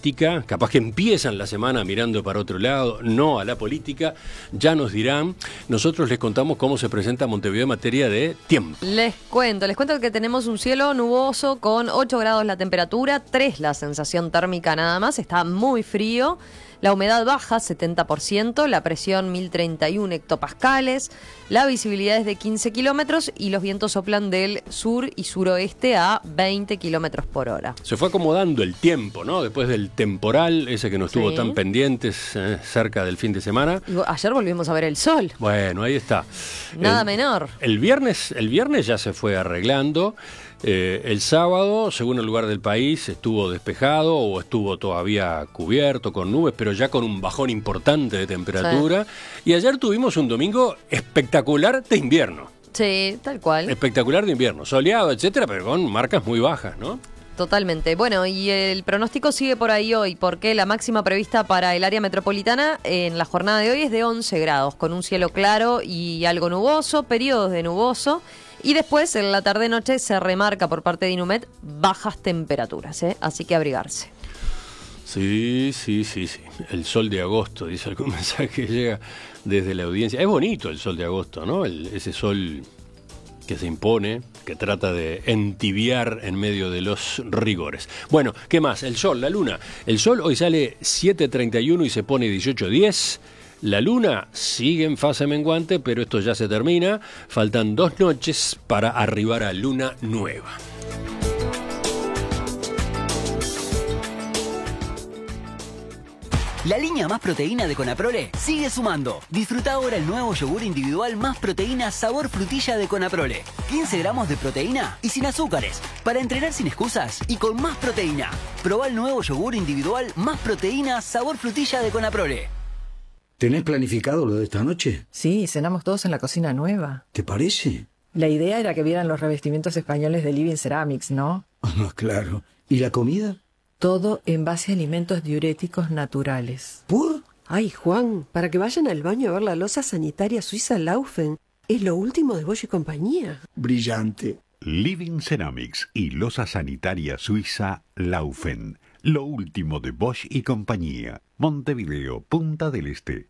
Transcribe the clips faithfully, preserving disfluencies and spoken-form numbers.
política, capaz que empiezan la semana mirando para otro lado, no a la política, ya nos dirán. Nosotros les contamos cómo se presenta Montevideo en materia de tiempo. Les cuento, les cuento que tenemos un cielo nuboso con ocho grados la temperatura, tres la sensación térmica nada más, está muy frío. La humedad baja, setenta por ciento, la presión mil treinta y uno hectopascales, la visibilidad es de quince kilómetros y los vientos soplan del sur y suroeste a veinte kilómetros por hora. Se fue acomodando el tiempo, ¿no? Después del temporal, ese que nos tuvo Sí. tan pendientes eh, cerca del fin de semana. Y ayer volvimos a ver el sol. Bueno, ahí está. Nada el, menor. El viernes, el viernes ya se fue arreglando. Eh, el sábado, según el lugar del país, estuvo despejado o estuvo todavía cubierto con nubes, pero ya con un bajón importante de temperatura. Sí. Y ayer tuvimos un domingo espectacular de invierno. Sí, tal cual. Espectacular de invierno, soleado, etcétera, pero con marcas muy bajas, ¿no? Totalmente. Bueno, y el pronóstico sigue por ahí hoy, porque la máxima prevista para el área metropolitana en la jornada de hoy es de once grados, con un cielo claro y algo nuboso, periodos de nuboso. Y después, en la tarde-noche, se remarca por parte de Inumet bajas temperaturas, ¿eh? Así que abrigarse. Sí, sí, sí, sí. El sol de agosto, dice algún mensaje que llega desde la audiencia. Es bonito el sol de agosto, ¿no? El, ese sol que se impone, que trata de entibiar en medio de los rigores. Bueno, ¿qué más? El sol, la luna. El sol hoy sale siete treinta y uno y se pone dieciocho diez. La luna sigue en fase menguante, pero esto ya se termina. Faltan dos noches para arribar a luna nueva. La línea Más Proteína de Conaprole sigue sumando. Disfruta ahora el nuevo yogur individual Más Proteína sabor frutilla de Conaprole. quince gramos de proteína y sin azúcares. Para entrenar sin excusas y con más proteína. Probá el nuevo yogur individual Más Proteína sabor frutilla de Conaprole. ¿Tenés planificado lo de esta noche? Sí, cenamos todos en la cocina nueva. ¿Te parece? La idea era que vieran los revestimientos españoles de Living Ceramics, ¿no? Ah, claro. ¿Y la comida? Todo en base a alimentos diuréticos naturales. ¿Por? Ay, Juan, para que vayan al baño a ver la loza sanitaria suiza Laufen. Es lo último de Bosch y compañía. Brillante. Living Ceramics y loza sanitaria suiza Laufen. Lo último de Bosch y compañía. Montevideo, Punta del Este.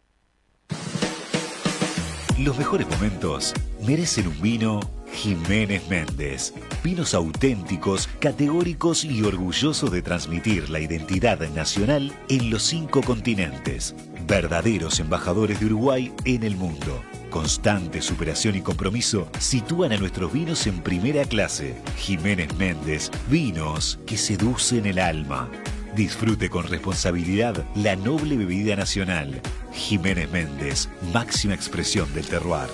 Los mejores momentos merecen un vino Jiménez Méndez. Vinos auténticos, categóricos y orgullosos de transmitir la identidad nacional en los cinco continentes. Verdaderos embajadores de Uruguay en el mundo. Constante superación y compromiso sitúan a nuestros vinos en primera clase. Jiménez Méndez, vinos que seducen el alma. Disfrute con responsabilidad la noble bebida nacional. Jiménez Méndez, máxima expresión del terroir.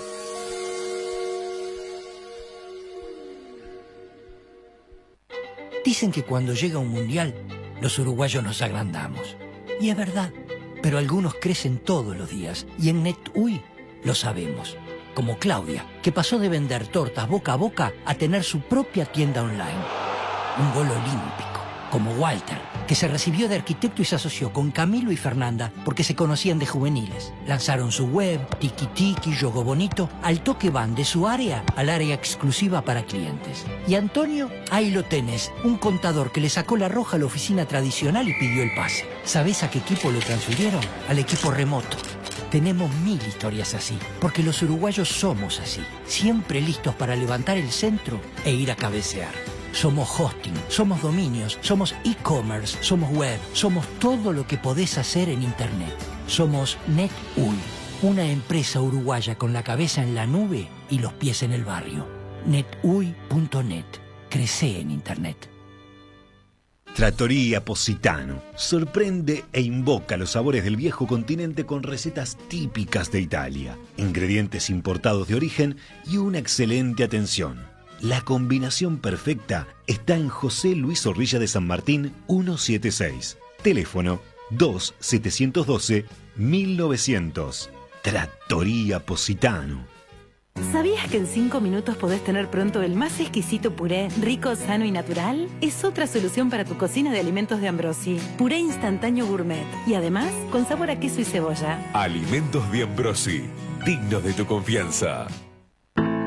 Dicen que cuando llega un mundial, los uruguayos nos agrandamos. Y es verdad, pero algunos crecen todos los días. Y en NetUI lo sabemos. Como Claudia, que pasó de vender tortas boca a boca a tener su propia tienda online. Un gol olímpico. Como Walter, que se recibió de arquitecto y se asoció con Camilo y Fernanda porque se conocían de juveniles. Lanzaron su web, Tiki Tiki, Yogo Bonito, al toque van de su área al área exclusiva para clientes. Y Antonio, ahí lo tenés, un contador que le sacó la roja a la oficina tradicional y pidió el pase. ¿Sabés a qué equipo lo transfirieron? Al equipo remoto. Tenemos mil historias así, porque los uruguayos somos así, siempre listos para levantar el centro e ir a cabecear. Somos hosting, somos dominios, somos e-commerce, somos web, somos todo lo que podés hacer en Internet. Somos NetUI, una empresa uruguaya con la cabeza en la nube y los pies en el barrio. netui punto net. Crece en Internet. Trattoria Positano sorprende e invoca los sabores del viejo continente con recetas típicas de Italia, ingredientes importados de origen y una excelente atención. La combinación perfecta está en José Luis Zorrilla de San Martín ciento setenta y seis. Teléfono dos siete uno dos mil novecientos. Trattoria Positano. ¿Sabías que en cinco minutos podés tener pronto el más exquisito puré, rico, sano y natural? Es otra solución para tu cocina de alimentos de Ambrosi. Puré instantáneo gourmet. Y además, con sabor a queso y cebolla. Alimentos de Ambrosi. Dignos de tu confianza.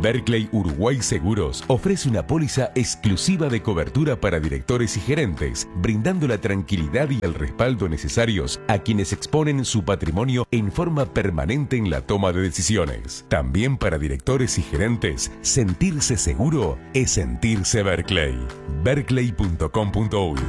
Berkeley Uruguay Seguros ofrece una póliza exclusiva de cobertura para directores y gerentes, brindando la tranquilidad y el respaldo necesarios a quienes exponen su patrimonio en forma permanente en la toma de decisiones. También para directores y gerentes, sentirse seguro es sentirse Berkeley. berkeley punto com punto uy.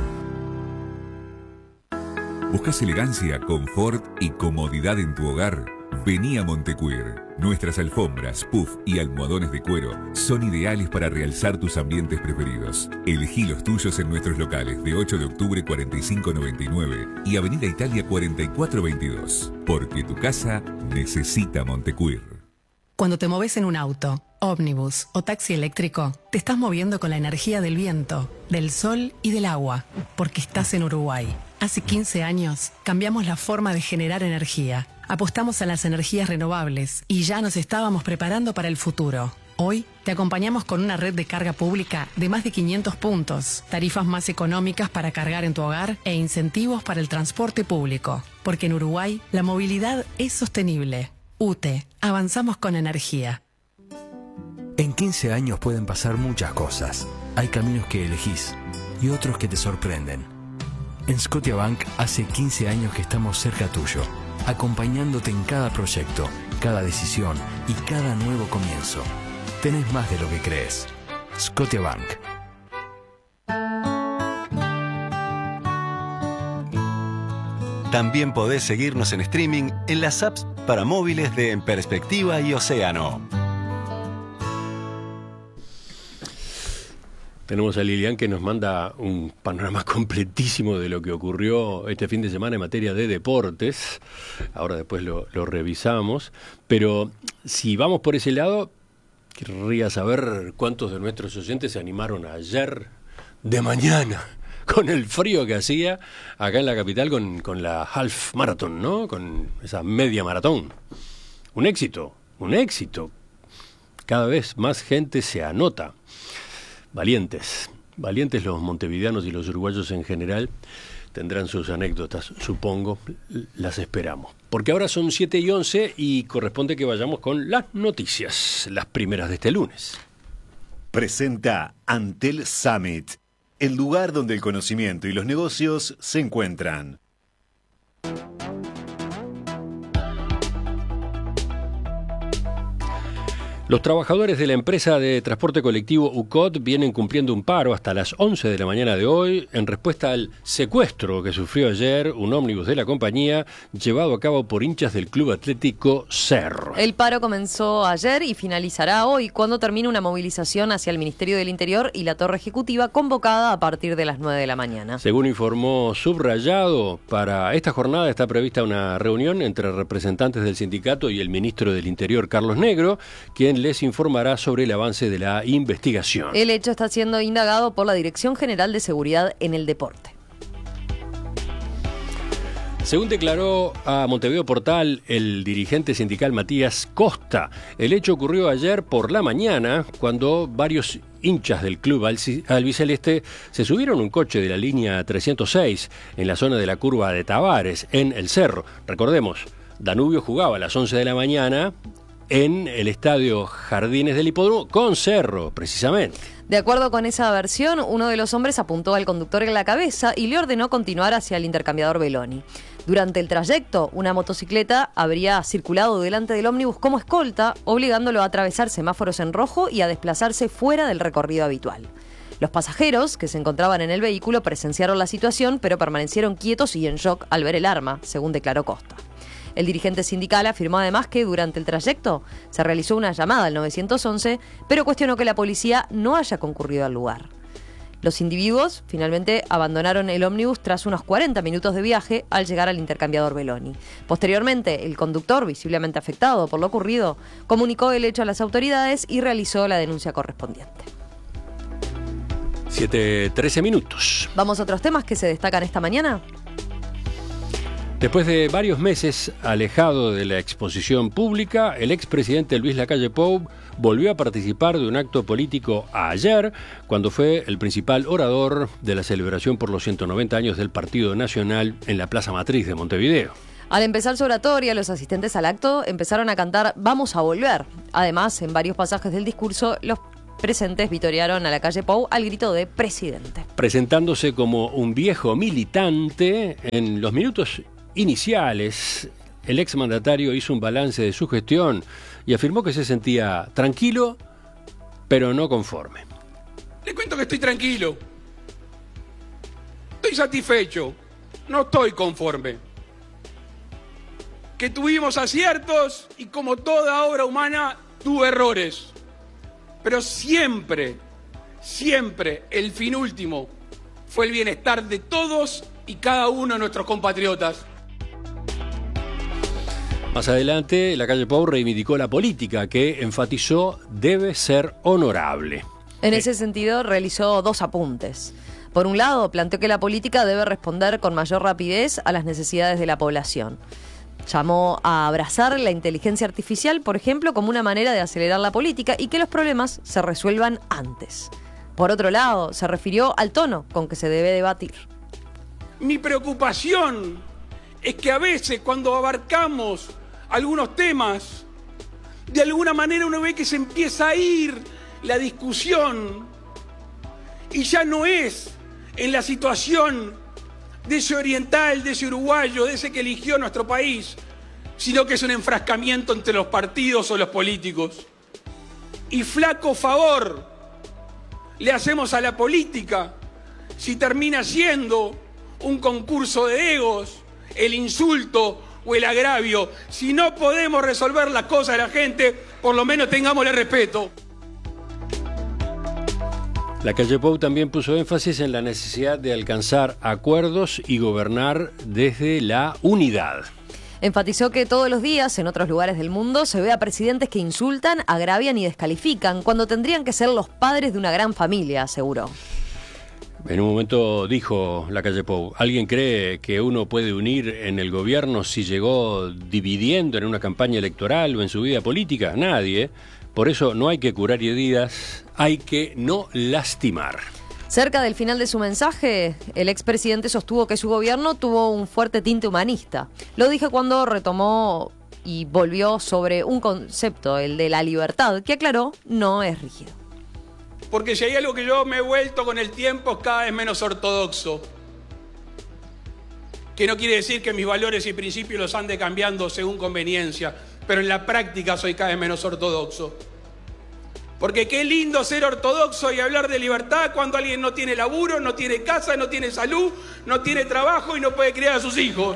¿Buscas elegancia, confort y comodidad en tu hogar? Vení a Montecuir. Nuestras alfombras, puff y almohadones de cuero son ideales para realzar tus ambientes preferidos. Elegí los tuyos en nuestros locales de ocho de octubre cuarenta y cinco noventa y nueve y Avenida Italia cuarenta y cuatro veintidós. Porque tu casa necesita Montecuir. Cuando te moves en un auto, ómnibus o taxi eléctrico, te estás moviendo con la energía del viento, del sol y del agua, porque estás en Uruguay. Hace quince años cambiamos la forma de generar energía. Apostamos a las energías renovables y ya nos estábamos preparando para el futuro. Hoy te acompañamos con una red de carga pública de más de quinientos puntos, tarifas más económicas para cargar en tu hogar e incentivos para el transporte público. Porque en Uruguay la movilidad es sostenible. U T E, avanzamos con energía. En quince años pueden pasar muchas cosas. Hay caminos que elegís y otros que te sorprenden. En Scotiabank hace quince años que estamos cerca tuyo, acompañándote en cada proyecto, cada decisión y cada nuevo comienzo. Tenés más de lo que crees. Scotiabank. También podés seguirnos en streaming en las apps para móviles de En Perspectiva y Océano. Tenemos a Lilian que nos manda un panorama completísimo de lo que ocurrió este fin de semana en materia de deportes. Ahora después lo, lo revisamos. Pero si vamos por ese lado, querría saber cuántos de nuestros oyentes se animaron ayer de mañana, con el frío que hacía acá en la capital con, con la Half Marathon, ¿no? Con esa media maratón. Un éxito, un éxito. Cada vez más gente se anota. Valientes, valientes los montevideanos y los uruguayos en general, tendrán sus anécdotas, supongo, las esperamos. Porque ahora son siete y once y corresponde que vayamos con las noticias, las primeras de este lunes. Presenta Antel Summit, el lugar donde el conocimiento y los negocios se encuentran. Los trabajadores de la empresa de transporte colectivo U C O T vienen cumpliendo un paro hasta las once de la mañana de hoy en respuesta al secuestro que sufrió ayer un ómnibus de la compañía llevado a cabo por hinchas del Club Atlético Cerro. El paro comenzó ayer y finalizará hoy cuando termine una movilización hacia el Ministerio del Interior y la Torre Ejecutiva convocada a partir de las nueve de la mañana. Según informó Subrayado, para esta jornada está prevista una reunión entre representantes del sindicato y el ministro del Interior, Carlos Negro, quien les informará sobre el avance de la investigación. El hecho está siendo indagado por la Dirección General de Seguridad en el Deporte. Según declaró a Montevideo Portal el dirigente sindical Matías Costa, el hecho ocurrió ayer por la mañana cuando varios hinchas del club albiceleste se subieron a un coche de la línea trescientos seis en la zona de la curva de Tavares, en El Cerro. Recordemos, Danubio jugaba a las once de la mañana en el estadio Jardines del Hipódromo con Cerro, precisamente. De acuerdo con esa versión, uno de los hombres apuntó al conductor en la cabeza y le ordenó continuar hacia el intercambiador Beloni. Durante el trayecto, una motocicleta habría circulado delante del ómnibus como escolta, obligándolo a atravesar semáforos en rojo y a desplazarse fuera del recorrido habitual. Los pasajeros, que se encontraban en el vehículo, presenciaron la situación, pero permanecieron quietos y en shock al ver el arma, según declaró Costa. El dirigente sindical afirmó además que durante el trayecto se realizó una llamada al nueve once, pero cuestionó que la policía no haya concurrido al lugar. Los individuos finalmente abandonaron el ómnibus tras unos cuarenta minutos de viaje al llegar al intercambiador Beloni. Posteriormente, el conductor, visiblemente afectado por lo ocurrido, comunicó el hecho a las autoridades y realizó la denuncia correspondiente. siete trece minutos. ¿Vamos a otros temas que se destacan esta mañana? Después de varios meses alejado de la exposición pública, el expresidente Luis Lacalle Pou volvió a participar de un acto político ayer, cuando fue el principal orador de la celebración por los ciento noventa años del Partido Nacional en la Plaza Matriz de Montevideo. Al empezar su oratoria, los asistentes al acto empezaron a cantar "Vamos a volver". Además, en varios pasajes del discurso, los presentes vitorearon a la calle Pou al grito de "presidente". Presentándose como un viejo militante, en los minutos iniciales, el exmandatario hizo un balance de su gestión y afirmó que se sentía tranquilo, pero no conforme. Le cuento que estoy tranquilo. Estoy satisfecho. No estoy conforme. Que tuvimos aciertos y, como toda obra humana, tuvo errores. Pero siempre, siempre el fin último fue el bienestar de todos y cada uno de nuestros compatriotas. Más adelante, la calle Pou reivindicó la política, que enfatizó debe ser honorable. En ese sentido, realizó dos apuntes. Por un lado, planteó que la política debe responder con mayor rapidez a las necesidades de la población. Llamó a abrazar la inteligencia artificial, por ejemplo, como una manera de acelerar la política y que los problemas se resuelvan antes. Por otro lado, se refirió al tono con que se debe debatir. Mi preocupación es que a veces, cuando abarcamos algunos temas, de alguna manera uno ve que se empieza a ir la discusión y ya no es en la situación de ese oriental, de ese uruguayo, de ese que eligió nuestro país, sino que es un enfrascamiento entre los partidos o los políticos. Y flaco favor le hacemos a la política si termina siendo un concurso de egos, el insulto o el agravio. Si no podemos resolver las cosas de la gente, por lo menos tengámosle respeto. La calle Pou también puso énfasis en la necesidad de alcanzar acuerdos y gobernar desde la unidad. Enfatizó que todos los días, en otros lugares del mundo, se ve a presidentes que insultan, agravian y descalifican, cuando tendrían que ser los padres de una gran familia, aseguró. En un momento dijo la calle Pou, ¿alguien cree que uno puede unir en el gobierno si llegó dividiendo en una campaña electoral o en su vida política? Nadie. Por eso no hay que curar heridas, hay que no lastimar. Cerca del final de su mensaje, el expresidente sostuvo que su gobierno tuvo un fuerte tinte humanista. Lo dijo cuando retomó y volvió sobre un concepto, el de la libertad, que aclaró no es rígido. Porque si hay algo que yo me he vuelto con el tiempo, es cada vez menos ortodoxo. Que no quiere decir que mis valores y principios los ande cambiando según conveniencia, pero en la práctica soy cada vez menos ortodoxo. Porque qué lindo ser ortodoxo y hablar de libertad cuando alguien no tiene laburo, no tiene casa, no tiene salud, no tiene trabajo y no puede criar a sus hijos.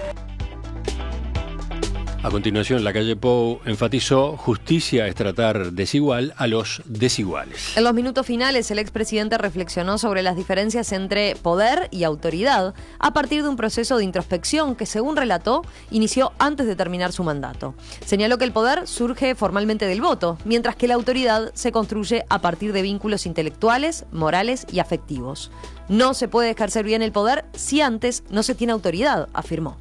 A continuación, la calle Pou enfatizó: justicia es tratar desigual a los desiguales. En los minutos finales, el expresidente reflexionó sobre las diferencias entre poder y autoridad a partir de un proceso de introspección que, según relató, inició antes de terminar su mandato. Señaló que el poder surge formalmente del voto, mientras que la autoridad se construye a partir de vínculos intelectuales, morales y afectivos. No se puede ejercer bien el poder si antes no se tiene autoridad, afirmó.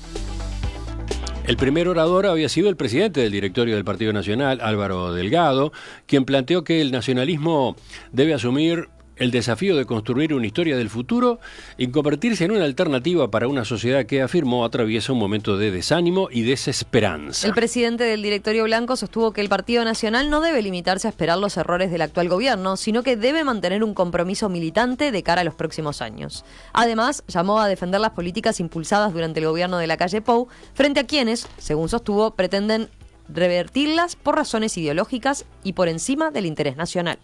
El primer orador había sido el presidente del directorio del Partido Nacional, Álvaro Delgado, quien planteó que el nacionalismo debe asumir el desafío de construir una historia del futuro y convertirse en una alternativa para una sociedad que, afirmó, atraviesa un momento de desánimo y desesperanza. El presidente del directorio blanco sostuvo que el Partido Nacional no debe limitarse a esperar los errores del actual gobierno, sino que debe mantener un compromiso militante de cara a los próximos años. Además, llamó a defender las políticas impulsadas durante el gobierno de la calle Pou, frente a quienes, según sostuvo, pretenden revertirlas por razones ideológicas y por encima del interés nacional.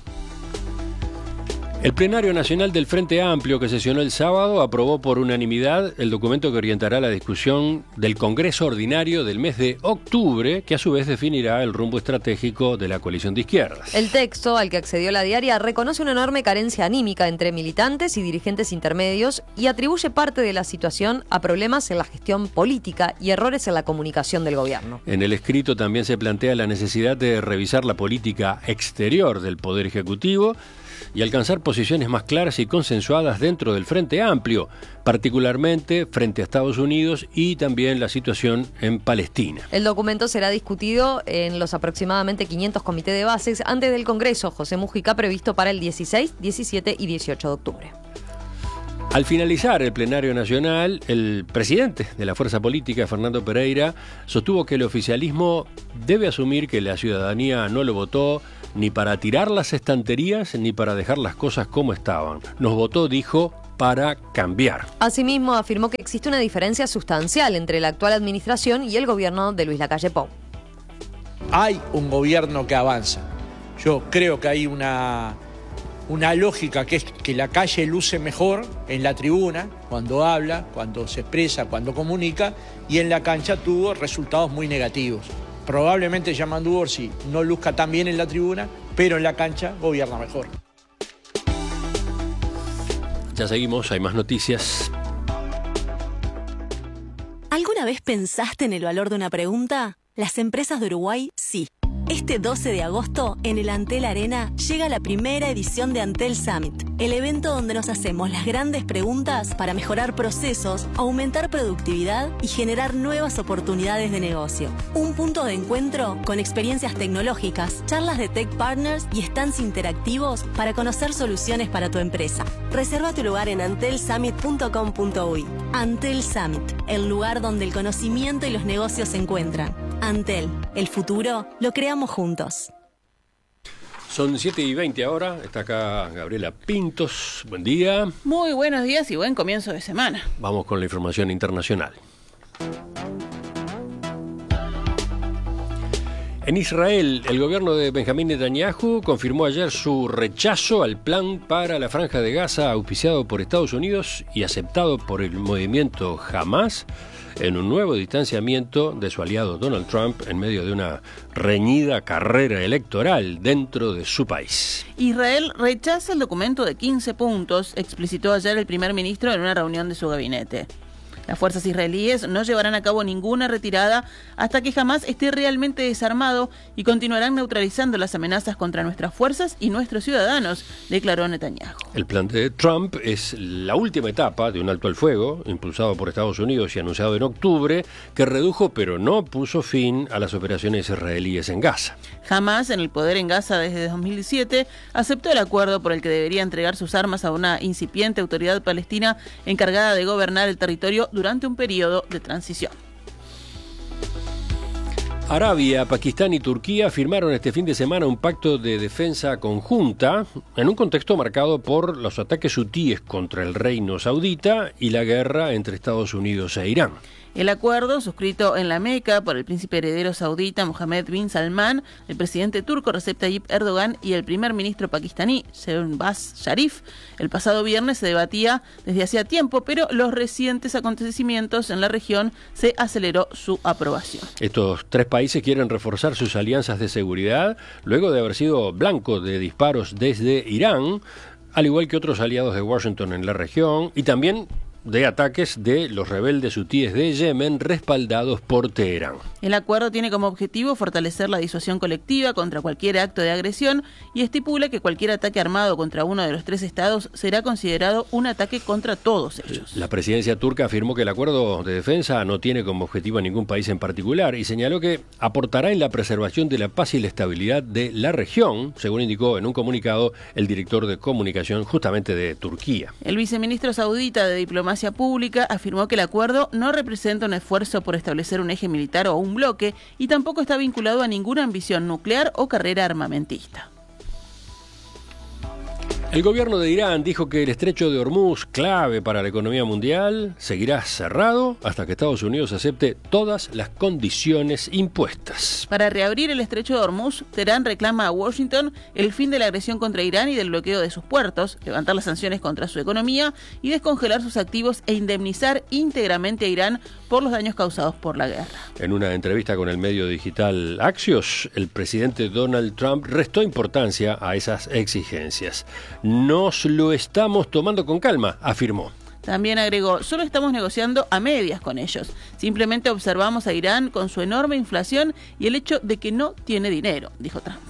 El Plenario Nacional del Frente Amplio, que sesionó el sábado, aprobó por unanimidad el documento que orientará la discusión del Congreso Ordinario del mes de octubre, que a su vez definirá el rumbo estratégico de la coalición de izquierdas. El texto, al que accedió la diaria, reconoce una enorme carencia anímica entre militantes y dirigentes intermedios y atribuye parte de la situación a problemas en la gestión política y errores en la comunicación del gobierno. En el escrito también se plantea la necesidad de revisar la política exterior del Poder Ejecutivo y alcanzar posiciones más claras y consensuadas dentro del Frente Amplio, particularmente frente a Estados Unidos y también la situación en Palestina. El documento será discutido en los aproximadamente quinientos comités de bases antes del Congreso José Mujica, previsto para el dieciséis, diecisiete y dieciocho de octubre. Al finalizar el plenario nacional, el presidente de la fuerza política, Fernando Pereira, sostuvo que el oficialismo debe asumir que la ciudadanía no lo votó ni para tirar las estanterías ni para dejar las cosas como estaban. Nos votó, dijo, para cambiar. Asimismo, afirmó que existe una diferencia sustancial entre la actual administración y el gobierno de Luis Lacalle Pou. Hay un gobierno que avanza. Yo creo que hay una... Una lógica que es que Lacalle luce mejor en la tribuna, cuando habla, cuando se expresa, cuando comunica, y en la cancha tuvo resultados muy negativos. Probablemente Yamandu Orsi no luzca tan bien en la tribuna, pero en la cancha gobierna mejor. Ya seguimos, hay más noticias. ¿Alguna vez pensaste en el valor de una pregunta? Las empresas de Uruguay, sí. Este doce de agosto, en el Antel Arena, llega la primera edición de Antel Summit, el evento donde nos hacemos las grandes preguntas para mejorar procesos, aumentar productividad y generar nuevas oportunidades de negocio. Un punto de encuentro con experiencias tecnológicas, charlas de tech partners y stands interactivos para conocer soluciones para tu empresa. Reserva tu lugar en antel summit punto com punto uy. Antel Summit, el lugar donde el conocimiento y los negocios se encuentran. Antel, el futuro lo creamos juntos. Son siete y veinte ahora, está acá Gabriela Pintos, buen día. Muy buenos días y buen comienzo de semana. Vamos con la información internacional. En Israel, el gobierno de Benjamín Netanyahu confirmó ayer su rechazo al plan para la Franja de Gaza auspiciado por Estados Unidos y aceptado por el movimiento Hamas, en un nuevo distanciamiento de su aliado Donald Trump en medio de una reñida carrera electoral dentro de su país. Israel rechaza el documento de quince puntos, explicitó ayer el primer ministro en una reunión de su gabinete. Las fuerzas israelíes no llevarán a cabo ninguna retirada hasta que Hamás esté realmente desarmado y continuarán neutralizando las amenazas contra nuestras fuerzas y nuestros ciudadanos, declaró Netanyahu. El plan de Trump es la última etapa de un alto al fuego, impulsado por Estados Unidos y anunciado en octubre, que redujo pero no puso fin a las operaciones israelíes en Gaza. Hamás, en el poder en Gaza desde dos mil siete, aceptó el acuerdo por el que debería entregar sus armas a una incipiente autoridad palestina encargada de gobernar el territorio durante un periodo de transición. Arabia, Pakistán y Turquía firmaron este fin de semana un pacto de defensa conjunta en un contexto marcado por los ataques hutíes contra el reino saudita y la guerra entre Estados Unidos e Irán. El acuerdo, suscrito en la Meca por el príncipe heredero saudita Mohammed bin Salman, el presidente turco Recep Tayyip Erdogan y el primer ministro pakistaní Shehbaz Sharif, el pasado viernes se debatía desde hacía tiempo, pero los recientes acontecimientos en la región se aceleró su aprobación. Estos tres países quieren reforzar sus alianzas de seguridad luego de haber sido blanco de disparos desde Irán, al igual que otros aliados de Washington en la región, y también de ataques de los rebeldes hutíes de Yemen respaldados por Teherán. El acuerdo tiene como objetivo fortalecer la disuasión colectiva contra cualquier acto de agresión y estipula que cualquier ataque armado contra uno de los tres estados será considerado un ataque contra todos ellos. La presidencia turca afirmó que el acuerdo de defensa no tiene como objetivo a ningún país en particular y señaló que aportará en la preservación de la paz y la estabilidad de la región, según indicó en un comunicado el director de comunicación justamente de Turquía. El viceministro saudita de Diplomacia Pública afirmó que el acuerdo no representa un esfuerzo por establecer un eje militar o un bloque y tampoco está vinculado a ninguna ambición nuclear o carrera armamentista. El gobierno de Irán dijo que el estrecho de Hormuz, clave para la economía mundial, seguirá cerrado hasta que Estados Unidos acepte todas las condiciones impuestas. Para reabrir el estrecho de Hormuz, Teherán reclama a Washington el fin de la agresión contra Irán y del bloqueo de sus puertos, levantar las sanciones contra su economía y descongelar sus activos e indemnizar íntegramente a Irán por los daños causados por la guerra. En una entrevista con el medio digital Axios, el presidente Donald Trump restó importancia a esas exigencias. Nos lo estamos tomando con calma, afirmó. También agregó, solo estamos negociando a medias con ellos. Simplemente observamos a Irán con su enorme inflación y el hecho de que no tiene dinero, dijo Trump.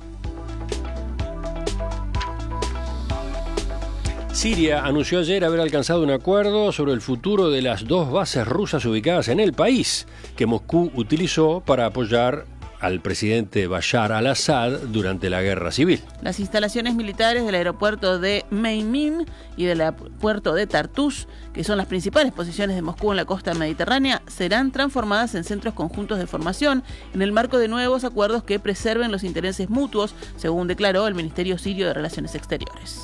Siria anunció ayer haber alcanzado un acuerdo sobre el futuro de las dos bases rusas ubicadas en el país, que Moscú utilizó para apoyar al presidente Bashar al-Assad durante la guerra civil. Las instalaciones militares del aeropuerto de Meymin y del aeropuerto de Tartus, que son las principales posiciones de Moscú en la costa mediterránea, serán transformadas en centros conjuntos de formación en el marco de nuevos acuerdos que preserven los intereses mutuos, según declaró el Ministerio Sirio de Relaciones Exteriores.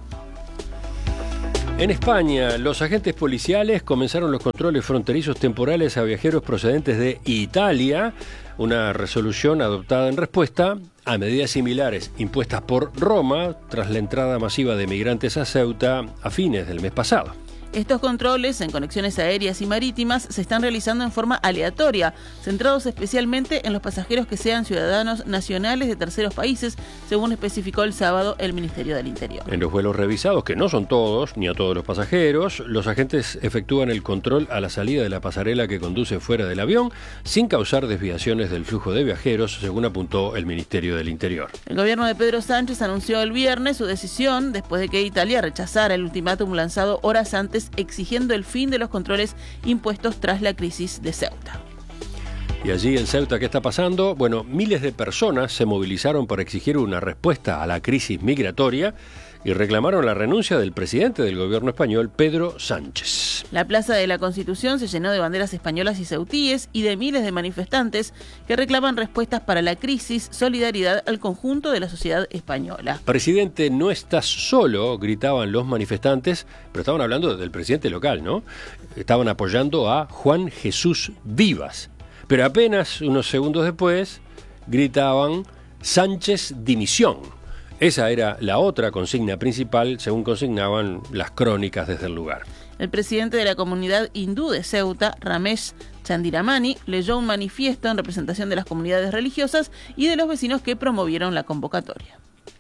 En España, los agentes policiales comenzaron los controles fronterizos temporales a viajeros procedentes de Italia, una resolución adoptada en respuesta a medidas similares impuestas por Roma tras la entrada masiva de migrantes a Ceuta a fines del mes pasado. Estos controles en conexiones aéreas y marítimas se están realizando en forma aleatoria, centrados especialmente en los pasajeros que sean ciudadanos nacionales de terceros países, según especificó el sábado el Ministerio del Interior. En los vuelos revisados, que no son todos, ni a todos los pasajeros, los agentes efectúan el control a la salida de la pasarela que conduce fuera del avión, sin causar desviaciones del flujo de viajeros, según apuntó el Ministerio del Interior. El gobierno de Pedro Sánchez anunció el viernes su decisión después de que Italia rechazara el ultimátum lanzado horas antes exigiendo el fin de los controles impuestos tras la crisis de Ceuta. Y allí en Ceuta, ¿qué está pasando? Bueno, miles de personas se movilizaron para exigir una respuesta a la crisis migratoria y reclamaron la renuncia del presidente del gobierno español, Pedro Sánchez. La Plaza de la Constitución se llenó de banderas españolas y ceutíes y de miles de manifestantes que reclaman respuestas para la crisis, solidaridad al conjunto de la sociedad española. Presidente, no estás solo, gritaban los manifestantes, pero estaban hablando del presidente local, ¿no? Estaban apoyando a Juan Jesús Vivas, pero apenas unos segundos después gritaban Sánchez dimisión. Esa era la otra consigna principal, según consignaban las crónicas desde el lugar. El presidente de la comunidad hindú de Ceuta, Ramesh Chandiramani, leyó un manifiesto en representación de las comunidades religiosas y de los vecinos que promovieron la convocatoria.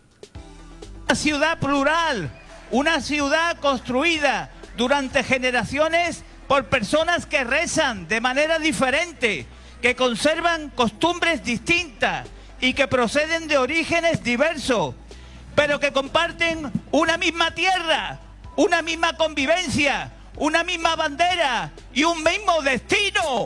Una ciudad plural, una ciudad construida durante generaciones por personas que rezan de manera diferente, que conservan costumbres distintas y que proceden de orígenes diversos, pero que comparten una misma tierra, una misma convivencia, una misma bandera y un mismo destino.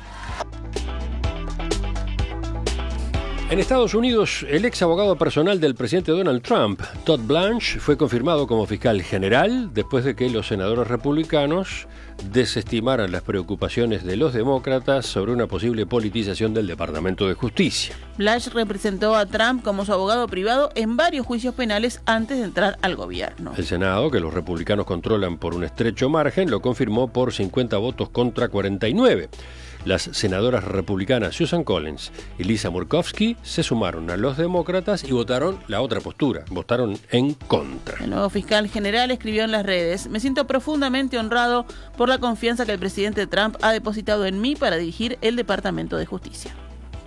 En Estados Unidos, el ex abogado personal del presidente Donald Trump, Todd Blanche, fue confirmado como fiscal general después de que los senadores republicanos desestimaran las preocupaciones de los demócratas sobre una posible politización del Departamento de Justicia. Blanche representó a Trump como su abogado privado en varios juicios penales antes de entrar al gobierno. El Senado, que los republicanos controlan por un estrecho margen, lo confirmó por cincuenta votos contra cuarenta y nueve. Las senadoras republicanas Susan Collins y Lisa Murkowski se sumaron a los demócratas y votaron la otra postura, votaron en contra. El nuevo fiscal general escribió en las redes: me siento profundamente honrado por la confianza que el presidente Trump ha depositado en mí para dirigir el Departamento de Justicia.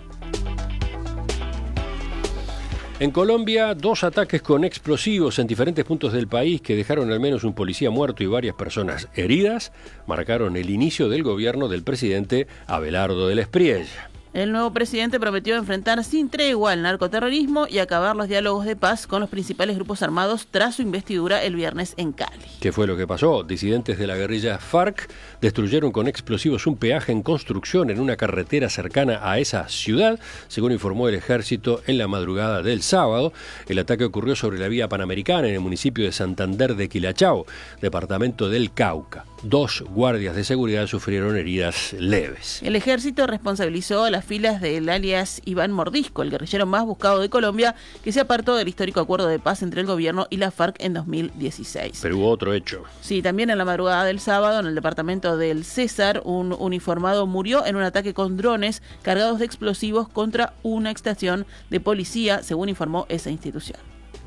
En Colombia, dos ataques con explosivos en diferentes puntos del país que dejaron al menos un policía muerto y varias personas heridas, marcaron el inicio del gobierno del presidente Abelardo del Espriella. El nuevo presidente prometió enfrentar sin tregua el narcoterrorismo y acabar los diálogos de paz con los principales grupos armados tras su investidura el viernes en Cali. ¿Qué fue lo que pasó? Disidentes de la guerrilla FARC destruyeron con explosivos un peaje en construcción en una carretera cercana a esa ciudad, según informó el ejército en la madrugada del sábado. El ataque ocurrió sobre la vía panamericana en el municipio de Santander de Quilachao, departamento del Cauca. Dos guardias de seguridad sufrieron heridas leves. El ejército responsabilizó a las filas del alias Iván Mordisco, el guerrillero más buscado de Colombia, que se apartó del histórico acuerdo de paz entre el gobierno y la FARC en dos mil dieciséis. Pero hubo otro hecho. Sí, también en la madrugada del sábado, en el departamento del César, un uniformado murió en un ataque con drones cargados de explosivos contra una estación de policía, según informó esa institución.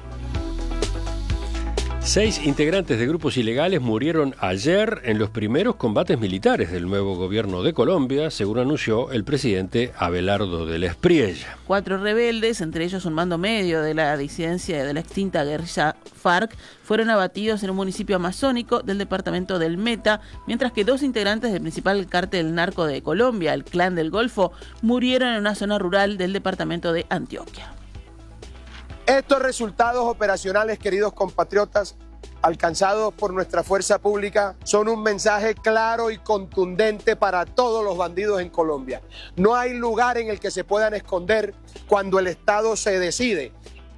Seis integrantes de grupos ilegales murieron ayer en los primeros combates militares del nuevo gobierno de Colombia, según anunció el presidente Abelardo del Espriella. Cuatro rebeldes, entre ellos un mando medio de la disidencia de la extinta guerrilla FARC, fueron abatidos en un municipio amazónico del departamento del Meta, mientras que dos integrantes del principal cártel narco de Colombia, el Clan del Golfo, murieron en una zona rural del departamento de Antioquia. Estos resultados operacionales, queridos compatriotas, alcanzados por nuestra fuerza pública son un mensaje claro y contundente para todos los bandidos en Colombia. No hay lugar en el que se puedan esconder cuando el Estado se decide.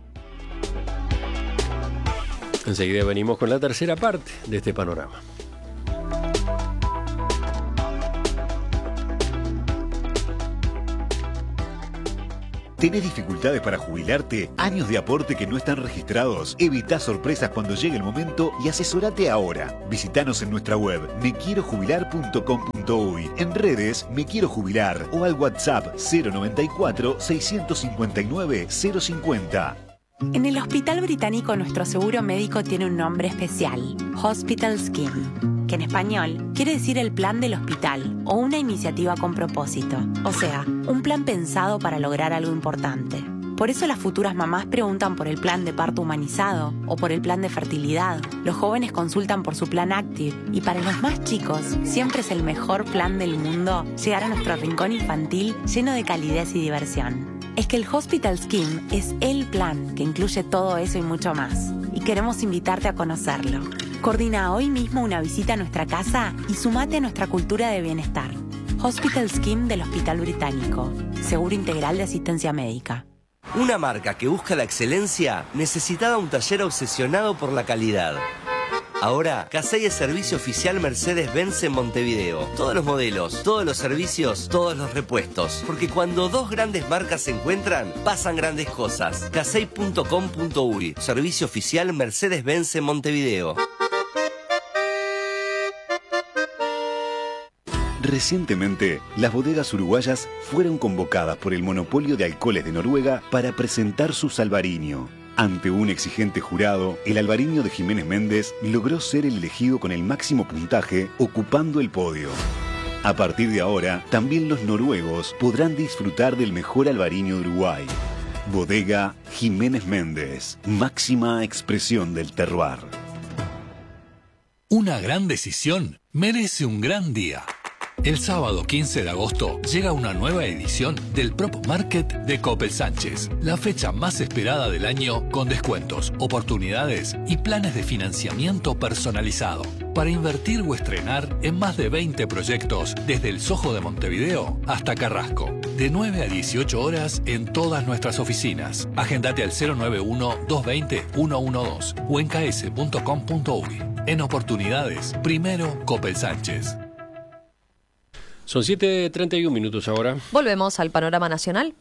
Enseguida venimos con la tercera parte de este panorama. ¿Tenés dificultades para jubilarte? ¿Años de aporte que no están registrados? Evita sorpresas cuando llegue el momento y asesorate ahora. Visítanos en nuestra web me quiero jubilar punto com punto uy, en redes Me Quiero Jubilar o al WhatsApp cero noventa y cuatro, seiscientos cincuenta y nueve, cero cincuenta. En el Hospital Británico nuestro seguro médico tiene un nombre especial, Hospital Scheme, que en español quiere decir el plan del hospital o una iniciativa con propósito, o sea, un plan pensado para lograr algo importante. Por eso las futuras mamás preguntan por el plan de parto humanizado o por el plan de fertilidad. Los jóvenes consultan por su plan Active y para los más chicos siempre es el mejor plan del mundo llegar a nuestro rincón infantil lleno de calidez y diversión. Es que el Hospital Scheme es el plan que incluye todo eso y mucho más. Y queremos invitarte a conocerlo. Coordina hoy mismo una visita a nuestra casa y sumate a nuestra cultura de bienestar. Hospital Scheme del Hospital Británico. Seguro integral de asistencia médica. Una marca que busca la excelencia necesitaba un taller obsesionado por la calidad. Ahora, Casey es servicio oficial Mercedes-Benz en Montevideo. Todos los modelos, todos los servicios, todos los repuestos. Porque cuando dos grandes marcas se encuentran, pasan grandes cosas. casey punto com punto uy, servicio oficial Mercedes-Benz en Montevideo. Recientemente, las bodegas uruguayas fueron convocadas por el monopolio de alcoholes de Noruega para presentar su Albariño. Ante un exigente jurado, el Albariño de Jiménez Méndez logró ser el elegido con el máximo puntaje, ocupando el podio. A partir de ahora, también los noruegos podrán disfrutar del mejor Albariño de Uruguay. Bodega Jiménez Méndez, máxima expresión del terroir. Una gran decisión merece un gran día. El sábado quince de agosto llega una nueva edición del Prop Market de Coppel Sánchez, la fecha más esperada del año con descuentos, oportunidades y planes de financiamiento personalizado para invertir o estrenar en más de veinte proyectos desde el Soho de Montevideo hasta Carrasco, de nueve a dieciocho horas en todas nuestras oficinas. Agendate al cero nueve uno, dos dos cero, uno uno dos o en k s punto com punto uy. En oportunidades, primero Coppel Sánchez. Son siete treinta y un minutos ahora. Volvemos al panorama nacional.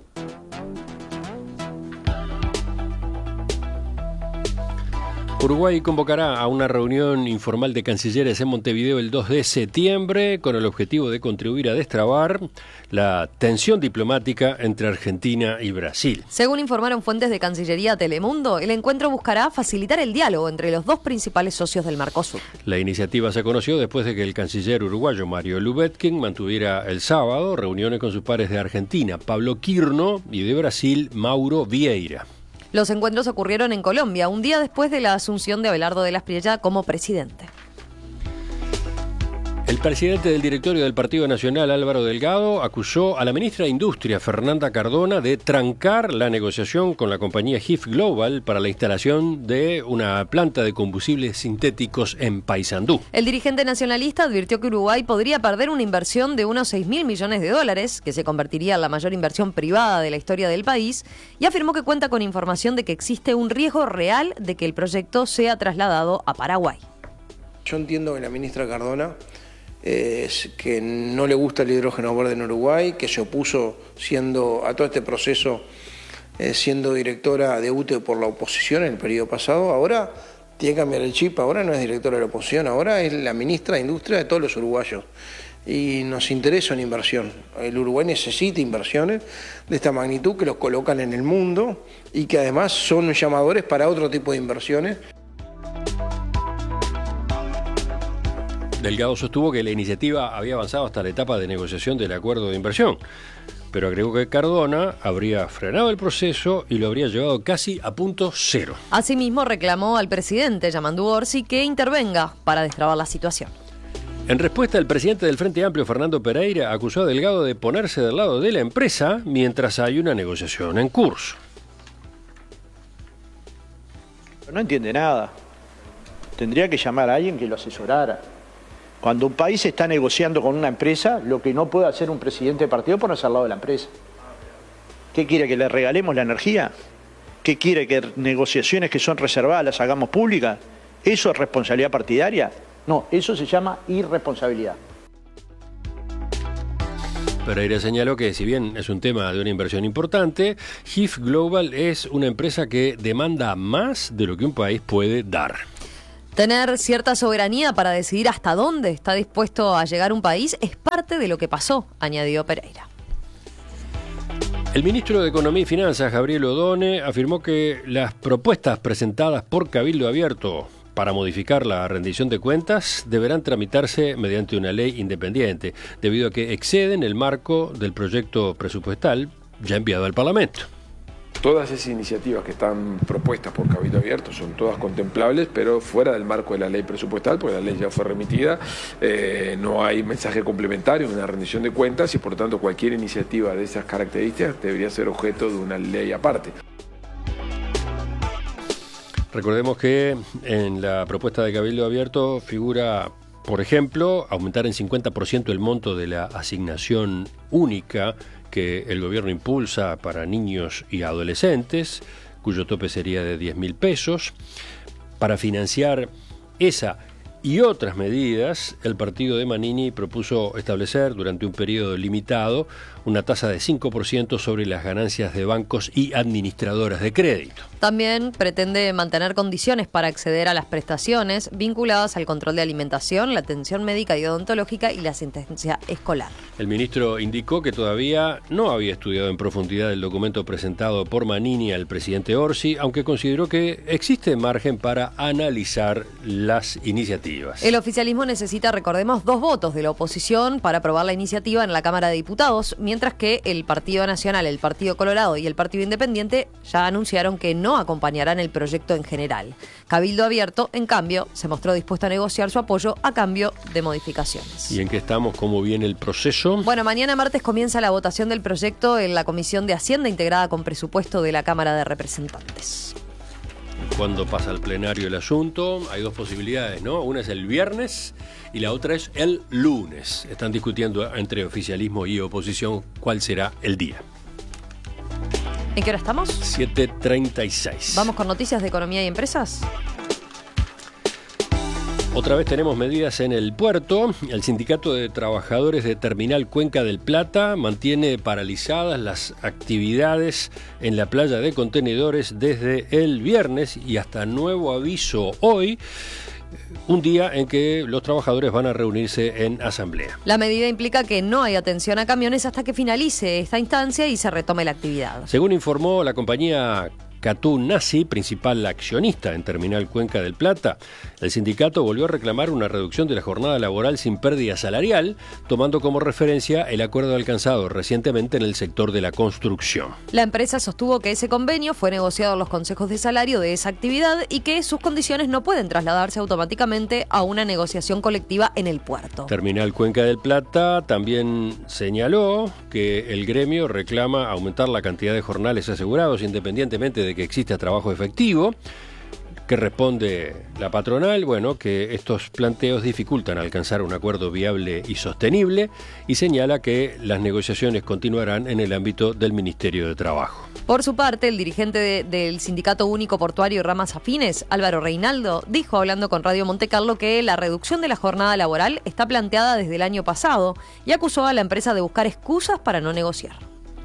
Uruguay convocará a una reunión informal de cancilleres en Montevideo el dos de septiembre con el objetivo de contribuir a destrabar la tensión diplomática entre Argentina y Brasil. Según informaron fuentes de Cancillería a Telemundo, el encuentro buscará facilitar el diálogo entre los dos principales socios del Mercosur. La iniciativa se conoció después de que el canciller uruguayo Mario Lubetkin mantuviera el sábado reuniones con sus pares de Argentina, Pablo Quirno, y de Brasil, Mauro Vieira. Los encuentros ocurrieron en Colombia, un día después de la asunción de Abelardo de la Espriella como presidente. El presidente del directorio del Partido Nacional, Álvaro Delgado, acusó a la ministra de Industria, Fernanda Cardona, de trancar la negociación con la compañía G I F Global para la instalación de una planta de combustibles sintéticos en Paysandú. El dirigente nacionalista advirtió que Uruguay podría perder una inversión de unos seis mil millones de dólares, que se convertiría en la mayor inversión privada de la historia del país, y afirmó que cuenta con información de que existe un riesgo real de que el proyecto sea trasladado a Paraguay. Yo entiendo que la ministra Cardona es que no le gusta el hidrógeno verde en Uruguay, que se opuso siendo a todo este proceso eh, siendo directora de U T E por la oposición en el periodo pasado. Ahora tiene que cambiar el chip, ahora no es directora de la oposición, ahora es la ministra de Industria de todos los uruguayos. Y nos interesa una inversión. El Uruguay necesita inversiones de esta magnitud que los colocan en el mundo y que además son llamadores para otro tipo de inversiones. Delgado sostuvo que la iniciativa había avanzado hasta la etapa de negociación del acuerdo de inversión, pero agregó que Cardona habría frenado el proceso y lo habría llevado casi a punto cero. Asimismo, reclamó al presidente Yamandu Orsi que intervenga para destrabar la situación. En respuesta, el presidente del Frente Amplio, Fernando Pereira, acusó a Delgado de ponerse del lado de la empresa mientras hay una negociación en curso. No entiende nada. tendría que llamar a alguien que lo asesorara. Cuando un país está negociando con una empresa, lo que no puede hacer un presidente de partido es ponerse al lado de la empresa. ¿Qué quiere, que le regalemos la energía? ¿Qué quiere, que negociaciones que son reservadas las hagamos públicas? ¿Eso es responsabilidad partidaria? No, eso se llama irresponsabilidad. Pereira señaló que si bien es un tema de una inversión importante, G I F Global es una empresa que demanda más de lo que un país puede dar. Tener cierta soberanía para decidir hasta dónde está dispuesto a llegar un país es parte de lo que pasó, añadió Pereira. El ministro de Economía y Finanzas, Gabriel Odone, afirmó que las propuestas presentadas por Cabildo Abierto para modificar la rendición de cuentas deberán tramitarse mediante una ley independiente, debido a que exceden el marco del proyecto presupuestal ya enviado al Parlamento. Todas esas iniciativas que están propuestas por Cabildo Abierto son todas contemplables, pero fuera del marco de la ley presupuestal, porque la ley ya fue remitida, eh, no hay mensaje complementario en la rendición de cuentas y por lo tanto cualquier iniciativa de esas características debería ser objeto de una ley aparte. Recordemos que en la propuesta de Cabildo Abierto figura, por ejemplo, aumentar en cincuenta por ciento el monto de la asignación única que el gobierno impulsa para niños y adolescentes, cuyo tope sería de diez mil pesos. Para financiar esa y otras medidas, el partido de Manini propuso establecer durante un periodo limitado una tasa de cinco por ciento sobre las ganancias de bancos y administradoras de crédito. También pretende mantener condiciones para acceder a las prestaciones vinculadas al control de alimentación, la atención médica y odontológica y la asistencia escolar. El ministro indicó que todavía no había estudiado en profundidad el documento presentado por Manini al presidente Orsi, aunque consideró que existe margen para analizar las iniciativas. El oficialismo necesita, recordemos, dos votos de la oposición para aprobar la iniciativa en la Cámara de Diputados, mientras que el Partido Nacional, el Partido Colorado y el Partido Independiente ya anunciaron que no acompañarán el proyecto en general. Cabildo Abierto, en cambio, se mostró dispuesto a negociar su apoyo a cambio de modificaciones. ¿Y en qué estamos? ¿Cómo viene el proceso? Bueno, mañana martes comienza la votación del proyecto en la Comisión de Hacienda integrada con presupuesto de la Cámara de Representantes. ¿Cuándo pasa al plenario el asunto? Hay dos posibilidades, ¿no? Una es el viernes y la otra es el lunes. Están discutiendo entre oficialismo y oposición cuál será el día. ¿En qué hora estamos? siete treinta y seis. ¿Vamos con noticias de economía y empresas? Otra vez tenemos medidas en el puerto. El Sindicato de Trabajadores de Terminal Cuenca del Plata mantiene paralizadas las actividades en la playa de contenedores desde el viernes y hasta nuevo aviso hoy, un día en que los trabajadores van a reunirse en asamblea. La medida implica que no hay atención a camiones hasta que finalice esta instancia y se retome la actividad. Según informó la compañía Catú Nasi, principal accionista en Terminal Cuenca del Plata, el sindicato volvió a reclamar una reducción de la jornada laboral sin pérdida salarial, tomando como referencia el acuerdo alcanzado recientemente en el sector de la construcción. La empresa sostuvo que ese convenio fue negociado en los consejos de salario de esa actividad y que sus condiciones no pueden trasladarse automáticamente a una negociación colectiva en el puerto. Terminal Cuenca del Plata también señaló que el gremio reclama aumentar la cantidad de jornales asegurados independientemente de que exista trabajo efectivo. ¿Qué responde la patronal? Bueno, que estos planteos dificultan alcanzar un acuerdo viable y sostenible y señala que las negociaciones continuarán en el ámbito del Ministerio de Trabajo. Por su parte, el dirigente de, del Sindicato Único Portuario y Ramas Afines, Álvaro Reinaldo, dijo hablando con Radio Montecarlo que la reducción de la jornada laboral está planteada desde el año pasado y acusó a la empresa de buscar excusas para no negociar.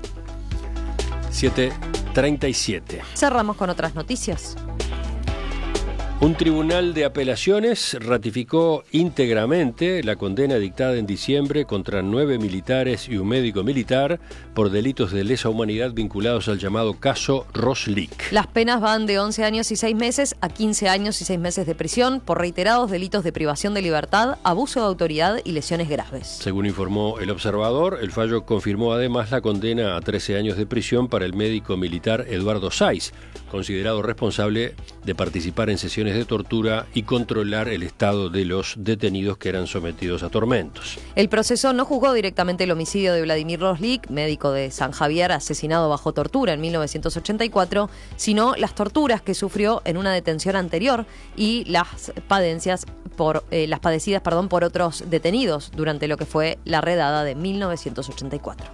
siete treinta y siete. Cerramos con otras noticias. Un tribunal de apelaciones ratificó íntegramente la condena dictada en diciembre contra nueve militares y un médico militar por delitos de lesa humanidad vinculados al llamado caso Roslik. Las penas van de once años y seis meses a quince años y seis meses de prisión por reiterados delitos de privación de libertad, abuso de autoridad y lesiones graves. Según informó El Observador, el fallo confirmó además la condena a trece años de prisión para el médico militar Eduardo Saiz, considerado responsable de participar en sesiones de tortura y controlar el estado de los detenidos que eran sometidos a tormentos. El proceso no juzgó directamente el homicidio de Vladimir Roslik, médico de San Javier asesinado bajo tortura en mil novecientos ochenta y cuatro, sino las torturas que sufrió en una detención anterior y las padencias por eh, las padecidas, perdón, por otros detenidos durante lo que fue la redada de mil novecientos ochenta y cuatro.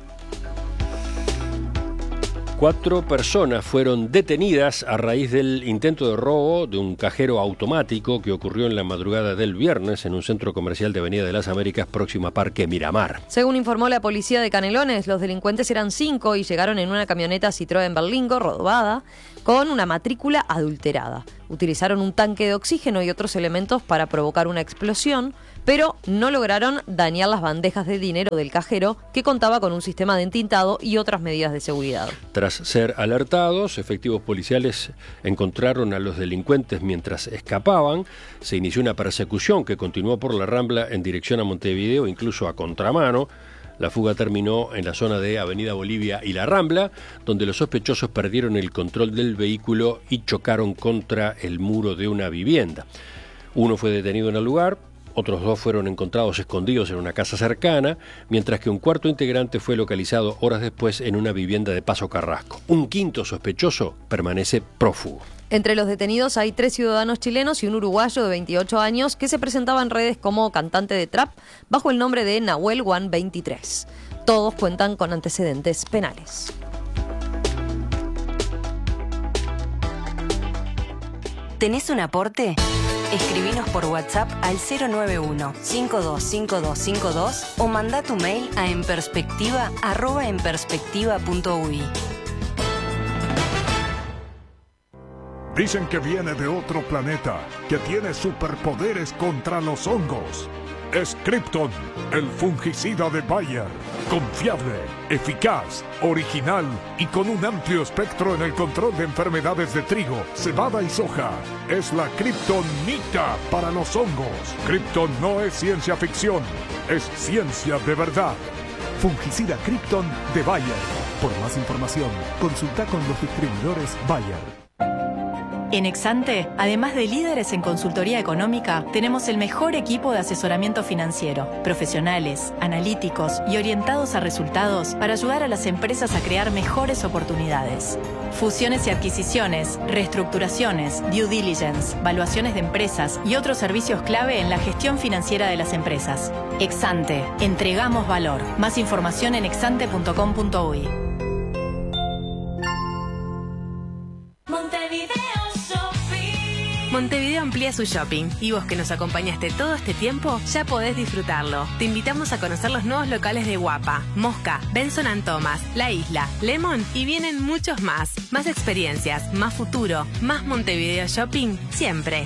Cuatro personas fueron detenidas a raíz del intento de robo de un cajero automático que ocurrió en la madrugada del viernes en un centro comercial de Avenida de las Américas próximo a Parque Miramar. Según informó la policía de Canelones, los delincuentes eran cinco y llegaron en una camioneta Citroën Berlingo robada con una matrícula adulterada. Utilizaron un tanque de oxígeno y otros elementos para provocar una explosión, pero no lograron dañar las bandejas de dinero del cajero, que contaba con un sistema de entintado y otras medidas de seguridad. Tras ser alertados, efectivos policiales encontraron a los delincuentes mientras escapaban. Se inició una persecución que continuó por la Rambla en dirección a Montevideo, incluso a contramano. La fuga terminó en la zona de Avenida Bolivia y La Rambla, donde los sospechosos perdieron el control del vehículo y chocaron contra el muro de una vivienda. Uno fue detenido en el lugar. Otros dos fueron encontrados escondidos en una casa cercana, mientras que un cuarto integrante fue localizado horas después en una vivienda de Paso Carrasco. Un quinto sospechoso permanece prófugo. Entre los detenidos hay tres ciudadanos chilenos y un uruguayo de veintiocho años que se presentaba en redes como cantante de trap bajo el nombre de Nahuel One veintitrés. Todos cuentan con antecedentes penales. ¿Tenés un aporte? Escribinos por WhatsApp al cero nueve uno, cinco dos cinco dos cinco dos o manda tu mail a enperspectiva arroba enperspectiva punto u i. Dicen que viene de otro planeta, que tiene superpoderes contra los hongos. Es Krypton, el fungicida de Bayer. Confiable, eficaz, original y con un amplio espectro en el control de enfermedades de trigo, cebada y soja. Es la Kryptonita para los hongos. Krypton no es ciencia ficción, es ciencia de verdad. Fungicida Krypton de Bayer. Por más información, consulta con los distribuidores Bayer. En Exante, además de líderes en consultoría económica, tenemos el mejor equipo de asesoramiento financiero, profesionales, analíticos y orientados a resultados para ayudar a las empresas a crear mejores oportunidades. Fusiones y adquisiciones, reestructuraciones, due diligence, valuaciones de empresas y otros servicios clave en la gestión financiera de las empresas. Exante, entregamos valor. Más información en exante punto com punto u i. Montevideo amplía su shopping y vos que nos acompañaste todo este tiempo ya podés disfrutarlo. Te invitamos a conocer los nuevos locales de Guapa, Mosca, Benson and Thomas, La Isla, Lemon y vienen muchos más. Más experiencias, más futuro, más Montevideo Shopping siempre.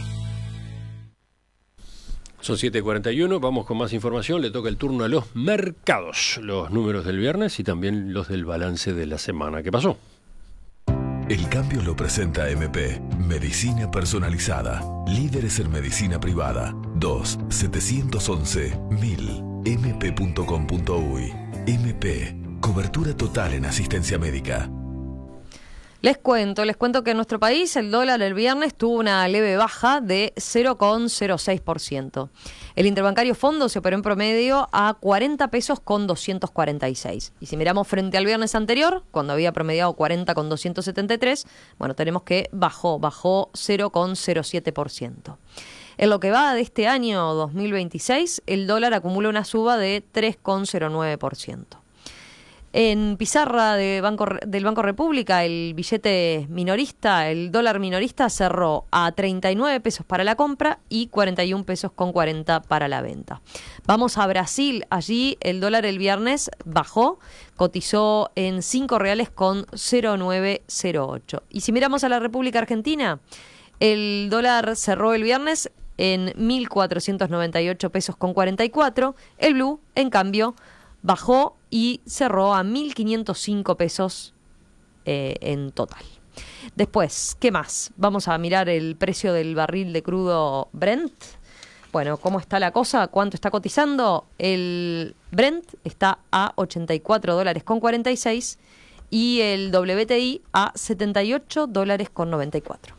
Son siete cuarenta y uno, vamos con más información. Le toca el turno a los mercados, los números del viernes y también los del balance de la semana que pasó. El cambio lo presenta M P, Medicina Personalizada. Líderes en medicina privada. dos siete once mil m p punto com punto u i. M P, cobertura total en asistencia médica. Les cuento, les cuento que en nuestro país el dólar el viernes tuvo una leve baja de cero coma cero seis por ciento. El interbancario fondo se operó en promedio a cuarenta pesos con doscientos cuarenta y seis. Y si miramos frente al viernes anterior, cuando había promediado cuarenta con doscientos setenta y tres, bueno, tenemos que bajó, bajó cero coma cero siete por ciento. En lo que va de este año dos mil veintiséis, el dólar acumula una suba de tres coma cero nueve por ciento. En pizarra de Banco, del Banco República, el billete minorista, el dólar minorista cerró a treinta y nueve pesos para la compra y cuarenta y un pesos con cuarenta para la venta. Vamos a Brasil, allí el dólar el viernes bajó, cotizó en cinco reales con cero nueve cero ocho. Y si miramos a la República Argentina, el dólar cerró el viernes en mil cuatrocientos noventa y ocho pesos con cuarenta y cuatro, el blue, en cambio, bajó y cerró a mil quinientos cinco pesos eh, en total. Después, ¿qué más? Vamos a mirar el precio del barril de crudo Brent. Bueno, ¿cómo está la cosa? ¿Cuánto está cotizando? El Brent está a ochenta y cuatro dólares con cuarenta y seis y el W T I a setenta y ocho dólares con noventa y cuatro.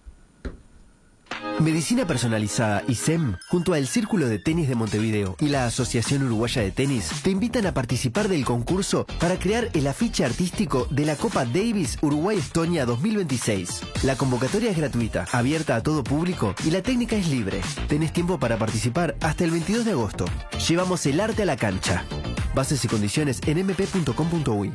Medicina Personalizada I S E M, junto al Círculo de Tenis de Montevideo y la Asociación Uruguaya de Tenis, te invitan a participar del concurso para crear el afiche artístico de la Copa Davis Uruguay-Estonia dos mil veintiséis. La convocatoria es gratuita, abierta a todo público y la técnica es libre. Tenés tiempo para participar hasta el veintidós de agosto. Llevamos el arte a la cancha. Bases y condiciones en m p punto com punto u y.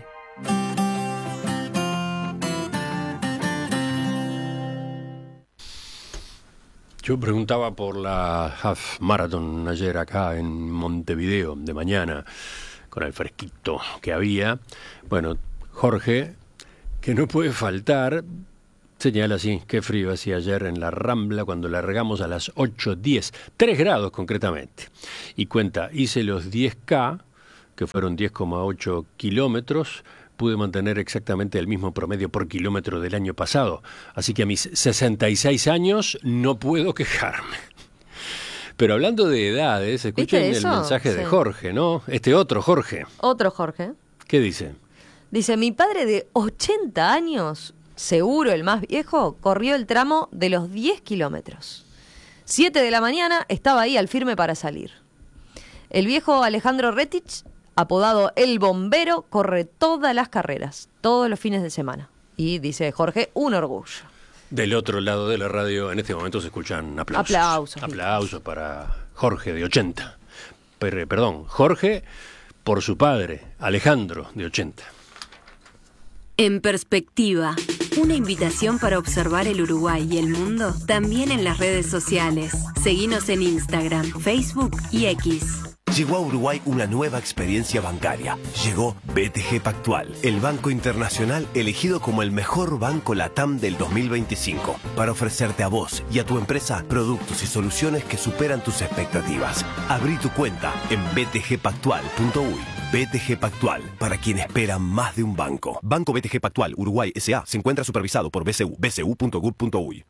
Yo preguntaba por la Half Marathon ayer acá en Montevideo, de mañana, con el fresquito que había. Bueno, Jorge, que no puede faltar, señala así, qué frío hacía ayer en la Rambla cuando largamos a las ocho diez, tres grados concretamente. Y cuenta, hice los diez K, que fueron diez coma ocho kilómetros, pude mantener exactamente el mismo promedio por kilómetro del año pasado. Así que a mis sesenta y seis años no puedo quejarme. Pero hablando de edades, escuchen el mensaje sí. de Jorge, ¿no? Este otro Jorge. Otro Jorge. ¿Qué dice? Dice, mi padre de ochenta años, seguro el más viejo, corrió el tramo de los diez kilómetros. siete de la mañana estaba ahí al firme para salir. El viejo Alejandro Retich, apodado El Bombero, corre todas las carreras, todos los fines de semana. Y dice Jorge, un orgullo. Del otro lado de la radio, en este momento se escuchan aplausos. Aplausos. Aplausos para Jorge, de ochenta. Per- perdón, Jorge por su padre, Alejandro, de ochenta. En Perspectiva, una invitación para observar el Uruguay y el mundo también en las redes sociales. Seguinos en Instagram, Facebook y X. Llegó a Uruguay una nueva experiencia bancaria. Llegó B T G Pactual, el banco internacional elegido como el mejor banco LATAM del dos mil veinticinco, para ofrecerte a vos y a tu empresa productos y soluciones que superan tus expectativas. Abrí tu cuenta en b t g pactual punto u y. B T G Pactual, para quien espera más de un banco. Banco B T G Pactual Uruguay S A se encuentra supervisado por B C U, b c u punto gov punto u y.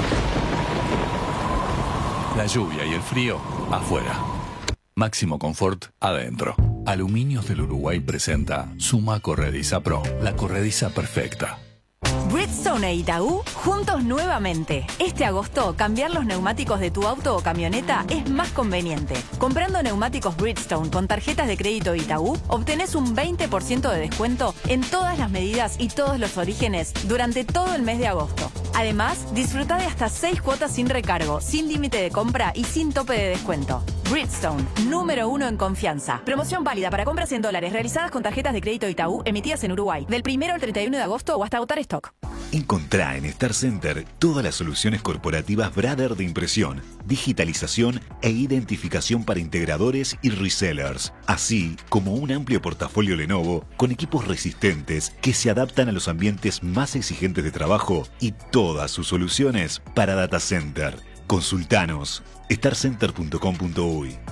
La lluvia y el frío afuera. Máximo confort adentro. Aluminios del Uruguay presenta Suma Corrediza Pro, la corrediza perfecta. Bridgestone e Itaú juntos nuevamente. Este agosto, cambiar los neumáticos de tu auto o camioneta es más conveniente. Comprando neumáticos Bridgestone con tarjetas de crédito Itaú, obtenés un veinte por ciento de descuento en todas las medidas y todos los orígenes durante todo el mes de agosto. Además, disfruta de hasta seis cuotas sin recargo, sin límite de compra y sin tope de descuento. Bridgestone, número uno en confianza. Promoción válida para compras en dólares realizadas con tarjetas de crédito Itaú emitidas en Uruguay, del primero al treinta y uno de agosto o hasta agotar stock. Encontrá en Star Center todas las soluciones corporativas Brother de impresión, digitalización e identificación para integradores y resellers, así como un amplio portafolio Lenovo con equipos resistentes que se adaptan a los ambientes más exigentes de trabajo y todas sus soluciones para data center. Consultanos star center punto com punto u y.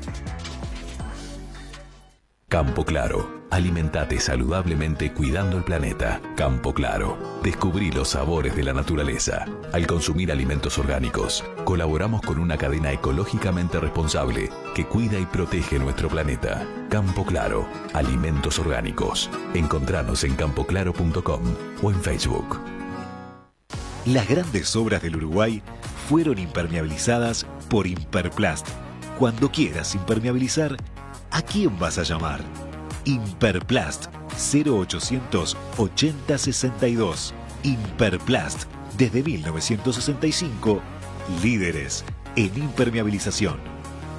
Campo Claro. Alimentate saludablemente cuidando el planeta. Campo Claro. Descubrí los sabores de la naturaleza. Al consumir alimentos orgánicos, colaboramos con una cadena ecológicamente responsable que cuida y protege nuestro planeta. Campo Claro. Alimentos orgánicos. Encontranos en campo claro punto com o en Facebook. Las grandes obras del Uruguay fueron impermeabilizadas por Imperplast. Cuando quieras impermeabilizar, ¿a quién vas a llamar? Imperplast cero ochocientos ochenta sesenta y dos. Imperplast, desde mil novecientos sesenta y cinco, líderes en impermeabilización.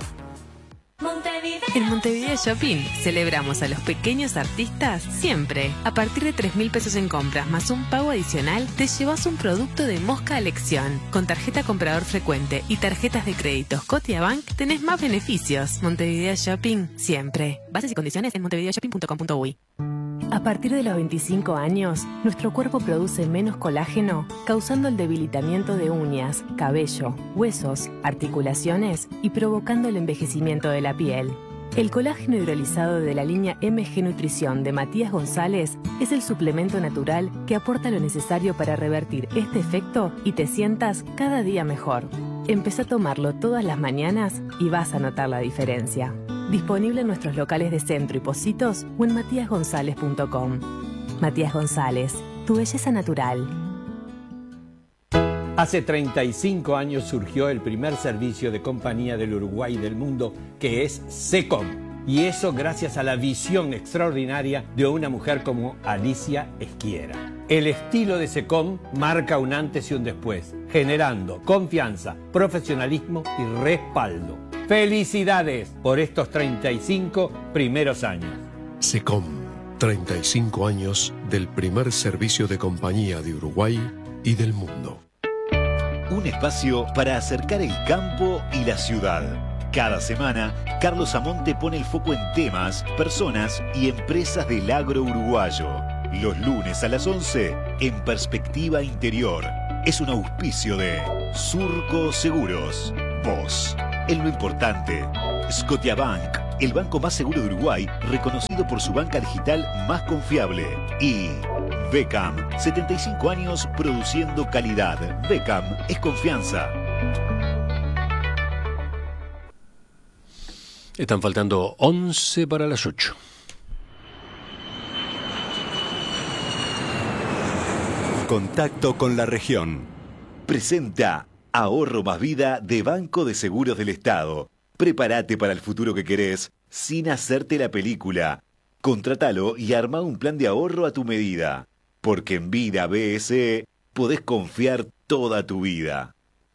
En Montevideo Shopping celebramos a los pequeños artistas siempre. A partir de tres mil pesos en compras más un pago adicional, te llevas un producto de Mosca a elección. Con tarjeta comprador frecuente y tarjetas de crédito Scotiabank tenés más beneficios. Montevideo Shopping siempre. Bases y condiciones en montevideo shopping punto com punto u y. A partir de los veinticinco años, nuestro cuerpo produce menos colágeno, causando el debilitamiento de uñas, cabello, huesos, articulaciones y provocando el envejecimiento de la piel. El colágeno hidrolizado de la línea M G Nutrición de Matías González es el suplemento natural que aporta lo necesario para revertir este efecto y te sientas cada día mejor. Empezá a tomarlo todas las mañanas y vas a notar la diferencia. Disponible en nuestros locales de Centro y Pocitos o en matías gonzález punto com. Matías González, tu belleza natural. Hace treinta y cinco años surgió el primer servicio de compañía del Uruguay y del mundo, que es SECOM. Y eso gracias a la visión extraordinaria de una mujer como Alicia Esquiera. El estilo de SECOM marca un antes y un después, generando confianza, profesionalismo y respaldo. ¡Felicidades por estos treinta y cinco primeros años! SECOM, treinta y cinco años del primer servicio de compañía de Uruguay y del mundo. Un espacio para acercar el campo y la ciudad. Cada semana, Carlos Amonte pone el foco en temas, personas y empresas del agro uruguayo. Los lunes a las once, en Perspectiva Interior. Es un auspicio de Surco Seguros. Vos, en lo importante. Scotiabank, el banco más seguro de Uruguay, reconocido por su banca digital más confiable. Y Beckham, setenta y cinco años produciendo calidad. Beckham es confianza. Están faltando once para las ocho. Contacto con la región. Presenta Ahorro más Vida de Banco de Seguros del Estado. Prepárate para el futuro que querés sin hacerte la película. Contratalo y arma un plan de ahorro a tu medida. Porque en Vida B S E podés confiar toda tu vida.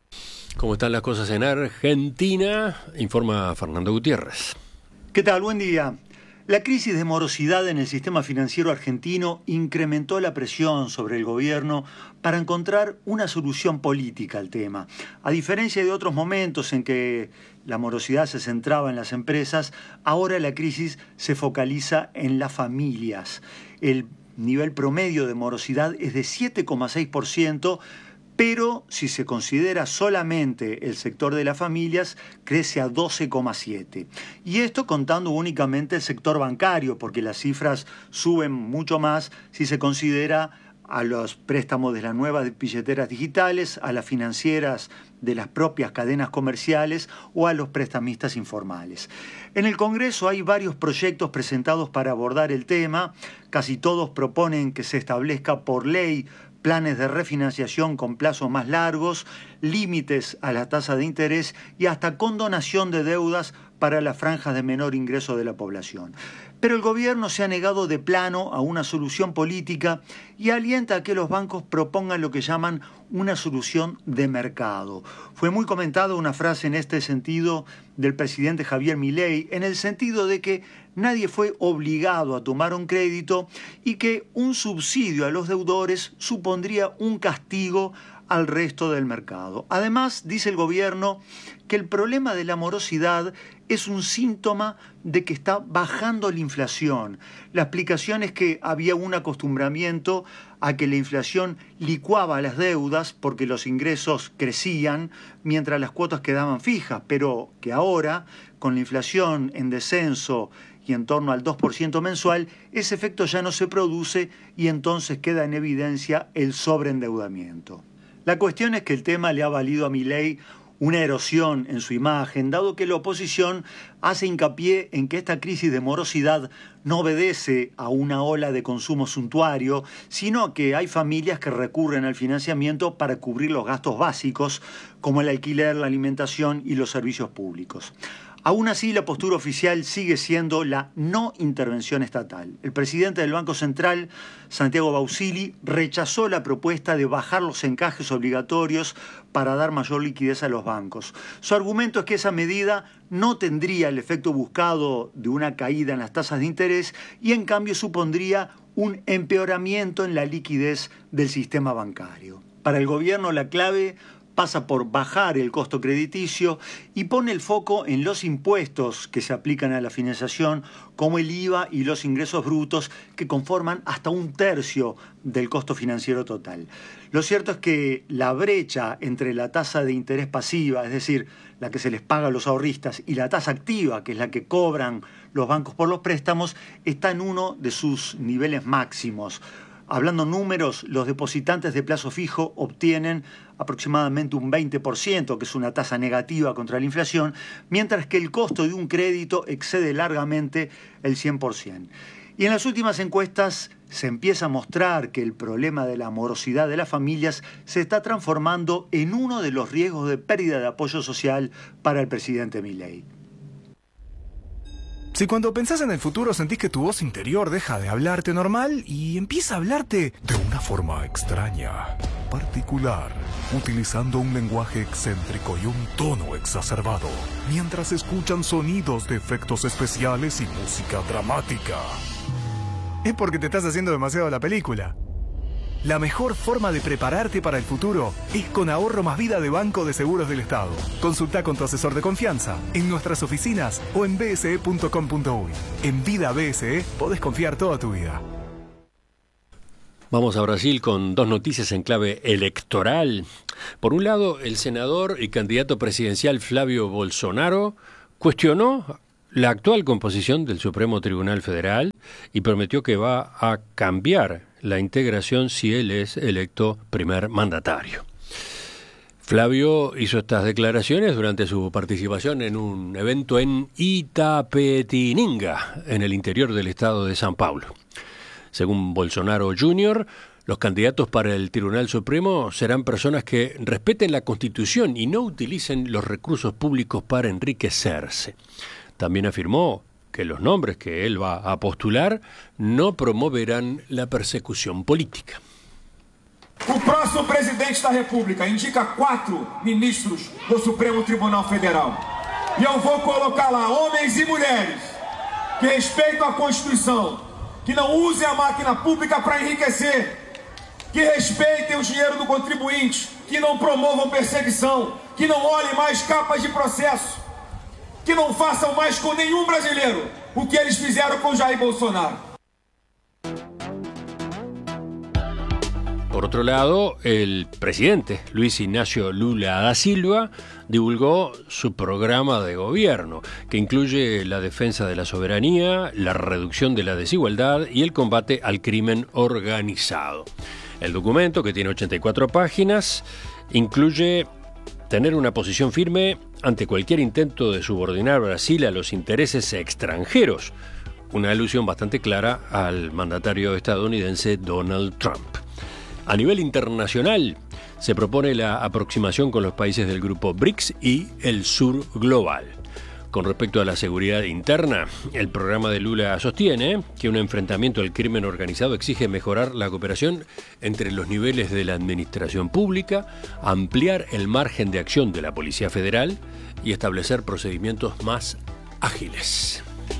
¿Cómo están las cosas en Argentina? Informa Fernando Gutiérrez. ¿Qué tal? Buen día. La crisis de morosidad en el sistema financiero argentino incrementó la presión sobre el gobierno para encontrar una solución política al tema. A diferencia de otros momentos en que la morosidad se centraba en las empresas, ahora la crisis se focaliza en las familias. El nivel promedio de morosidad es de siete coma seis por ciento, pero si se considera solamente el sector de las familias, crece a doce coma siete. Y esto contando únicamente el sector bancario, porque las cifras suben mucho más si se considera a los préstamos de las nuevas billeteras digitales, a las financieras de las propias cadenas comerciales o a los prestamistas informales. En el Congreso hay varios proyectos presentados para abordar el tema. Casi todos proponen que se establezca por ley planes de refinanciación con plazos más largos, límites a la tasa de interés y hasta condonación de deudas para las franjas de menor ingreso de la población. Pero el gobierno se ha negado de plano a una solución política y alienta a que los bancos propongan lo que llaman una solución de mercado. Fue muy comentada una frase en este sentido del presidente Javier Milei, en el sentido de que nadie fue obligado a tomar un crédito y que un subsidio a los deudores supondría un castigo al resto del mercado. Además, dice el gobierno que el problema de la morosidad es un síntoma de que está bajando la inflación. La explicación es que había un acostumbramiento a que la inflación licuaba las deudas porque los ingresos crecían mientras las cuotas quedaban fijas, pero que ahora, con la inflación en descenso y en torno al dos por ciento mensual, ese efecto ya no se produce y entonces queda en evidencia el sobreendeudamiento. La cuestión es que el tema le ha valido a Milei una erosión en su imagen, dado que la oposición hace hincapié en que esta crisis de morosidad no obedece a una ola de consumo suntuario, sino que hay familias que recurren al financiamiento para cubrir los gastos básicos, como el alquiler, la alimentación y los servicios públicos. Aún así, la postura oficial sigue siendo la no intervención estatal. El presidente del Banco Central, Santiago Bausili, rechazó la propuesta de bajar los encajes obligatorios para dar mayor liquidez a los bancos. Su argumento es que esa medida no tendría el efecto buscado de una caída en las tasas de interés y en cambio supondría un empeoramiento en la liquidez del sistema bancario. Para el gobierno, la clave pasa por bajar el costo crediticio y pone el foco en los impuestos que se aplican a la financiación, como el I V A y los ingresos brutos, que conforman hasta un tercio del costo financiero total. Lo cierto es que la brecha entre la tasa de interés pasiva, es decir, la que se les paga a los ahorristas, y la tasa activa, que es la que cobran los bancos por los préstamos, está en uno de sus niveles máximos. Hablando números, los depositantes de plazo fijo obtienen aproximadamente un veinte por ciento, que es una tasa negativa contra la inflación, mientras que el costo de un crédito excede largamente el cien por ciento. Y en las últimas encuestas se empieza a mostrar que el problema de la morosidad de las familias se está transformando en uno de los riesgos de pérdida de apoyo social para el presidente Milei. Si cuando pensás en el futuro sentís que tu voz interior deja de hablarte normal y empieza a hablarte de una forma extraña, particular, utilizando un lenguaje excéntrico y un tono exacerbado, mientras escuchan sonidos de efectos especiales y música dramática, es porque te estás haciendo demasiado la película. La mejor forma de prepararte para el futuro es con Ahorro Más Vida de Banco de Seguros del Estado. Consulta con tu asesor de confianza en nuestras oficinas o en b s e punto com punto u y. En Vida B S E podés confiar toda tu vida. Vamos a Brasil con dos noticias en clave electoral. Por un lado, el senador y candidato presidencial Flávio Bolsonaro cuestionó la actual composición del Supremo Tribunal Federal y prometió que va a cambiar la integración si él es electo primer mandatario. Flavio hizo estas declaraciones durante su participación en un evento en Itapetininga, en el interior del estado de São Paulo. Según Bolsonaro junior, los candidatos para el Tribunal Supremo serán personas que respeten la Constitución y no utilicen los recursos públicos para enriquecerse. También afirmó que los nombres que él va a postular no promoverán la persecución política. O próximo presidente da República indica quatro ministros do Supremo Tribunal Federal. E eu vou colocar lá homens e mulheres que respeitam a Constituição, que não usem a máquina pública para enriquecer, que respeitem o dinheiro do contribuinte, que não promovam perseguição, que não olhem mais capas de processo, que não façam mais com nenhum brasileiro o que eles fizeram com Jair Bolsonaro. Por otro lado, el presidente Luis Ignacio Lula da Silva divulgó su programa de gobierno, que incluye la defensa de la soberanía, la reducción de la desigualdad y el combate al crimen organizado. El documento, que tiene ochenta y cuatro páginas, incluye tener una posición firme ante cualquier intento de subordinar a Brasil a los intereses extranjeros, una alusión bastante clara al mandatario estadounidense Donald Trump. A nivel internacional, se propone la aproximación con los países del grupo BRICS y el sur global. Con respecto a la seguridad interna, el programa de Lula sostiene que un enfrentamiento al crimen organizado exige mejorar la cooperación entre los niveles de la administración pública, ampliar el margen de acción de la Policía Federal y establecer procedimientos más ágiles.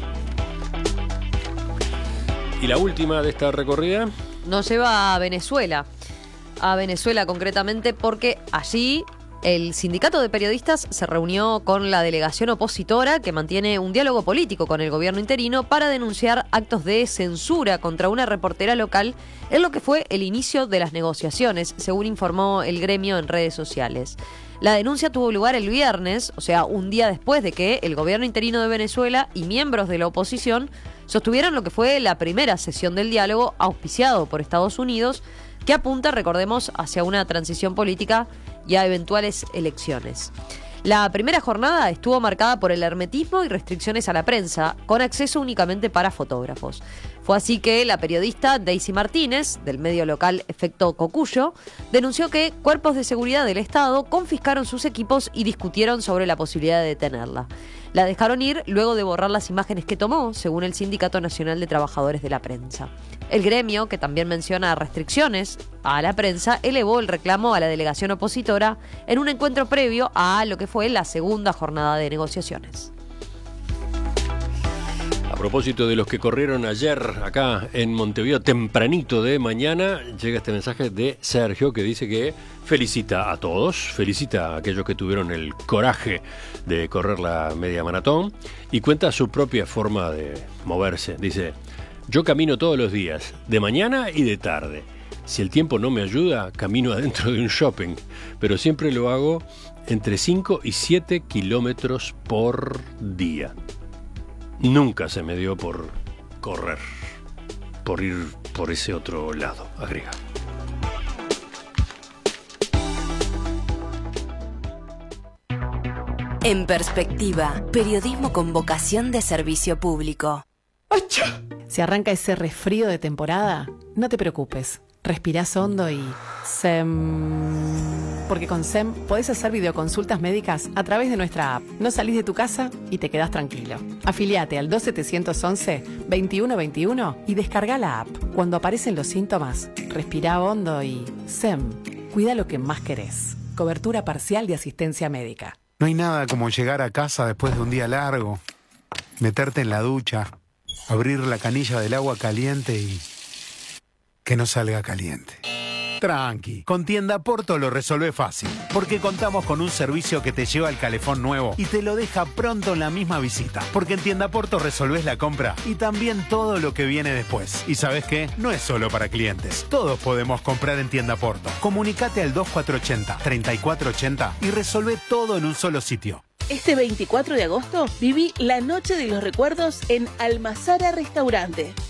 Y la última de esta recorrida nos lleva a Venezuela, a Venezuela concretamente, porque allí el sindicato de periodistas se reunió con la delegación opositora que mantiene un diálogo político con el gobierno interino para denunciar actos de censura contra una reportera local en lo que fue el inicio de las negociaciones, según informó el gremio en redes sociales. La denuncia tuvo lugar el viernes, o sea, un día después de que el gobierno interino de Venezuela y miembros de la oposición sostuvieron lo que fue la primera sesión del diálogo auspiciado por Estados Unidos, que apunta, recordemos, hacia una transición política y a eventuales elecciones. La primera jornada estuvo marcada por el hermetismo y restricciones a la prensa, con acceso únicamente para fotógrafos. Fue así que la periodista Daisy Martínez, del medio local Efecto Cocuyo, denunció que cuerpos de seguridad del Estado confiscaron sus equipos y discutieron sobre la posibilidad de detenerla. La dejaron ir luego de borrar las imágenes que tomó, según el Sindicato Nacional de Trabajadores de la Prensa. El gremio, que también menciona restricciones a la prensa, elevó el reclamo a la delegación opositora en un encuentro previo a lo que fue la segunda jornada de negociaciones. A propósito de los que corrieron ayer acá en Montevideo, tempranito de mañana, llega este mensaje de Sergio que dice que felicita a todos, felicita a aquellos que tuvieron el coraje de correr la media maratón y cuenta su propia forma de moverse. Dice: yo camino todos los días, de mañana y de tarde. Si el tiempo no me ayuda, camino adentro de un shopping, pero siempre lo hago entre cinco y siete kilómetros por día. Nunca se me dio por correr. por ir por ese otro lado, agrega. En Perspectiva, periodismo con vocación de servicio público. Si arranca ese resfrío de temporada, no te preocupes. Respirás hondo y... SEM... Porque con SEM podés hacer videoconsultas médicas a través de nuestra app. No salís de tu casa y te quedás tranquilo. Afiliate al dos siete once, veintiuno veintiuno y descarga la app. Cuando aparecen los síntomas, respirá hondo y... SEM. Cuida lo que más querés. Cobertura parcial de asistencia médica. No hay nada como llegar a casa después de un día largo, meterte en la ducha, abrir la canilla del agua caliente y que no salga caliente. Tranqui, con Tienda Porto lo resolvé fácil, porque contamos con un servicio que te lleva el calefón nuevo y te lo deja pronto en la misma visita. Porque en Tienda Porto resolvés la compra y también todo lo que viene después. Y ¿sabes qué? No es solo para clientes. Todos podemos comprar en Tienda Porto. Comunicate al dos cuatro ocho cero, tres cuatro ocho cero y resolvé todo en un solo sitio. Este veinticuatro de agosto viví la Noche de los Recuerdos en Almazara Restaurante.